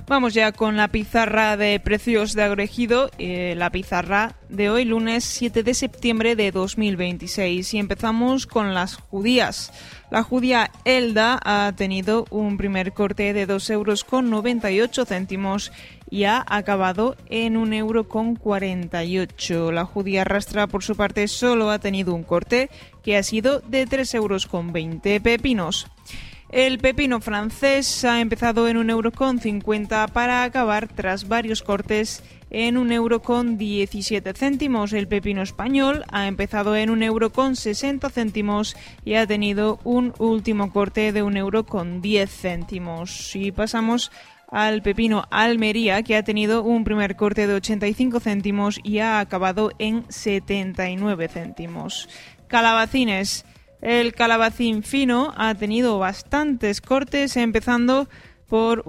Vamos ya con la pizarra de precios de Agroejido, la pizarra de hoy, lunes 7 de septiembre de 2026. Y empezamos con las judías. La judía Elda ha tenido un primer corte de 2,98 € y ha acabado en 1,48 €. La judía rastra, por su parte, solo ha tenido un corte que ha sido de 3,20 €. Pepinos. El pepino francés ha empezado en 1,50 € para acabar tras varios cortes en 1,17 €. El pepino español ha empezado en 1,60 € y ha tenido un último corte de 1,10 €. Y pasamos al pepino Almería, que ha tenido un primer corte de 85 céntimos y ha acabado en 79 céntimos. Calabacines. El calabacín fino ha tenido bastantes cortes, empezando por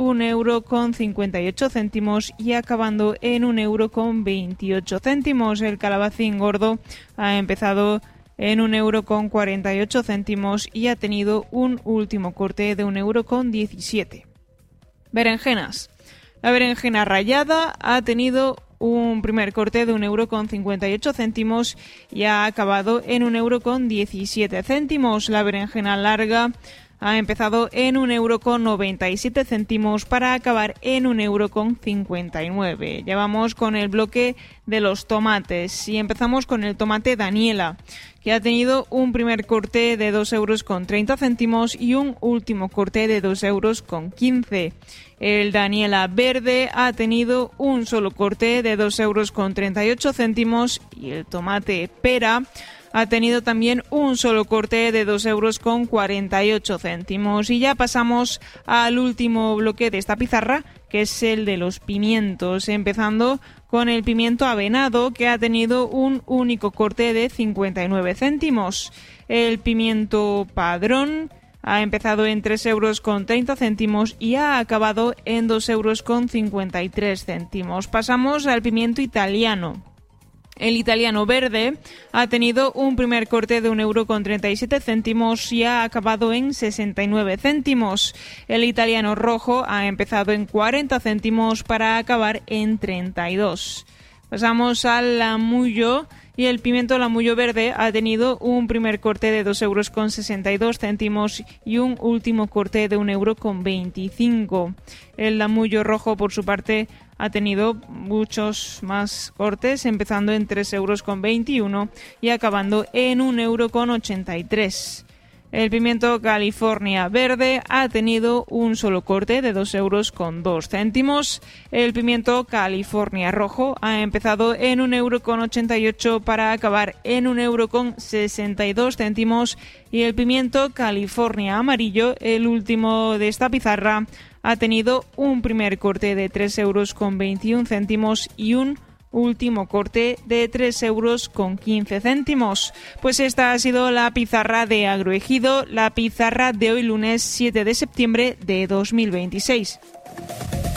1,58 € y acabando en 1,28 €. El calabacín gordo ha empezado en 1,48 € y ha tenido un último corte de 1,17 €. Berenjenas. La berenjena rallada ha tenido un primer corte de 1,58 € y ha acabado en 1,17 €. La berenjena larga ha empezado en 1,97 € para acabar en 1,59 €. Ya vamos con el bloque de los tomates y empezamos con el tomate Daniela, que ha tenido un primer corte de 2,30 € y un último corte de 2,15 €. El Daniela verde ha tenido un solo corte de 2,38 € y el tomate pera ha tenido también un solo corte de 2,48 €. Y ya pasamos al último bloque de esta pizarra, que es el de los pimientos, empezando con el pimiento avenado, que ha tenido un único corte de 59 céntimos. El pimiento padrón ha empezado en 3,30 € y ha acabado en 2,53 €. Pasamos al pimiento italiano. El italiano verde ha tenido un primer corte de 1,37 € y ha acabado en 69 céntimos. El italiano rojo ha empezado en 40 céntimos para acabar en 32. Pasamos al lamullo y el pimiento lamullo verde ha tenido un primer corte de 2,62 € y un último corte de 1,25 €. El lamullo rojo, por su parte, ha tenido muchos más cortes, empezando en 3,21 € y acabando en 1,83 €. El pimiento California verde ha tenido un solo corte de 2,02 €. El pimiento California rojo ha empezado en 1,88 € para acabar en 1,62 € y el pimiento California amarillo, el último de esta pizarra, ha tenido un primer corte de 3,21 € y un último corte de 3,15 €. Pues esta ha sido la pizarra de Agroejido, la pizarra de hoy lunes 7 de septiembre de 2026.